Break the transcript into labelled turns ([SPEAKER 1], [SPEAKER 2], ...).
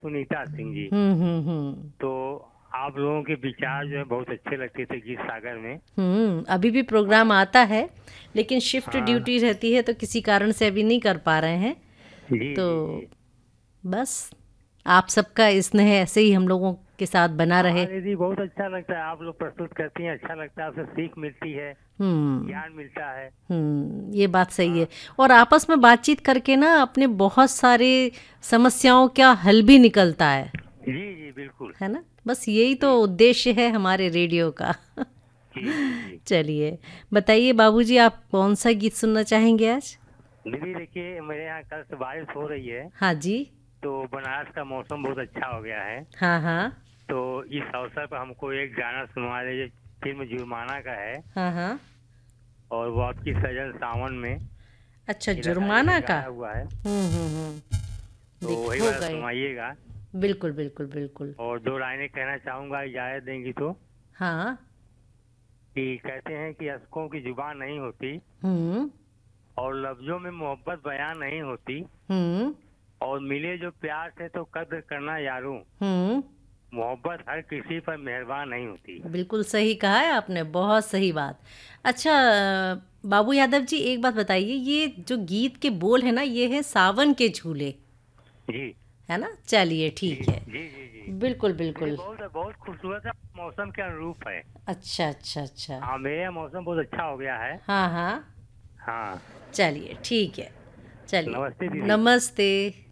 [SPEAKER 1] सुनीता सिंह जी।
[SPEAKER 2] हम्म।
[SPEAKER 1] तो आप लोगों के विचार जो है बहुत अच्छे लगते थे गीत सागर में।
[SPEAKER 2] अभी भी प्रोग्राम
[SPEAKER 1] हाँ
[SPEAKER 2] आता है, लेकिन शिफ्ट
[SPEAKER 1] हाँ।
[SPEAKER 2] ड्यूटी रहती है तो किसी कारण से अभी नहीं कर पा रहे हैं।
[SPEAKER 1] जी
[SPEAKER 2] तो
[SPEAKER 1] जी जी।
[SPEAKER 2] बस आप सबका स्नेह ऐसे ही हम लोगों के साथ बना
[SPEAKER 1] हाँ
[SPEAKER 2] रहे।
[SPEAKER 1] दीदी, बहुत अच्छा लगता है, आप लोग प्रस्तुत करती हैं, अच्छा लगता है, आपसे सीख मिलती है,
[SPEAKER 2] हम्म।
[SPEAKER 1] ज्ञान मिलता है।
[SPEAKER 2] ये बात सही है।
[SPEAKER 1] हाँ
[SPEAKER 2] और आपस में बातचीत करके ना अपने बहुत सारे समस्याओं का हल भी निकलता
[SPEAKER 1] जी जी बिल्कुल।
[SPEAKER 2] है ना। बस यही तो
[SPEAKER 1] जी
[SPEAKER 2] उद्देश्य है हमारे रेडियो का।
[SPEAKER 1] जी जी जी।
[SPEAKER 2] चलिए, बताइए बाबूजी, आप कौन सा गीत सुनना चाहेंगे आज?
[SPEAKER 1] दीदी देखिए, मेरे यहाँ कल से बारिश हो रही है,
[SPEAKER 2] हाँ जी।
[SPEAKER 1] तो बनारस का मौसम बहुत अच्छा हो गया है।
[SPEAKER 2] हाँ हाँ।
[SPEAKER 1] तो इस अवसर पर हमको एक गाना सुनवा दीजिए, फिल्म जुर्माना का है,
[SPEAKER 2] हाँ हाँ।
[SPEAKER 1] और वो आपकी सजन सावन में,
[SPEAKER 2] अच्छा,
[SPEAKER 1] ये लता जी ने
[SPEAKER 2] जुर्माना का।
[SPEAKER 1] गाया हुआ है। तो वही
[SPEAKER 2] देखो
[SPEAKER 1] वाला
[SPEAKER 2] गए।
[SPEAKER 1] सुनवाइएगा।
[SPEAKER 2] बिल्कुल बिल्कुल बिल्कुल।
[SPEAKER 1] और दो लाइनें कहना चाहूंगा, इजाजत देंगी तो,
[SPEAKER 2] हाँ।
[SPEAKER 1] कि कहते हैं कि अशकों की जुबान नहीं होती,
[SPEAKER 2] हम्म
[SPEAKER 1] और लफ्जों में मोहब्बत बयां नहीं होती,
[SPEAKER 2] हम्म
[SPEAKER 1] और मिले जो प्यार से तो कद्र करना यारों,
[SPEAKER 2] हम्म।
[SPEAKER 1] मोहब्बत हर किसी पर मेहरबान नहीं होती।
[SPEAKER 2] बिल्कुल सही कहा है आपने, बहुत सही बात। अच्छा, बाबू यादव जी, एक बात बताइए, ये जो गीत के बोल है ना, ये है सावन के झूले,
[SPEAKER 1] जी
[SPEAKER 2] है ना? चलिए
[SPEAKER 1] जी
[SPEAKER 2] ठीक है।
[SPEAKER 1] जी जी जी।
[SPEAKER 2] बिल्कुल
[SPEAKER 1] दीदी
[SPEAKER 2] बिल्कुल।
[SPEAKER 1] बहुत बहुत खूबसूरत है, मौसम के अनुरूप है।
[SPEAKER 2] अच्छा अच्छा अच्छा।
[SPEAKER 1] हाँ मेरे यहाँ मौसम बहुत अच्छा हो गया है।
[SPEAKER 2] हाँ हाँ।
[SPEAKER 1] हाँ।
[SPEAKER 2] चलिए ठीक है। चलिए,
[SPEAKER 1] नमस्ते दीदी।
[SPEAKER 2] नमस्ते।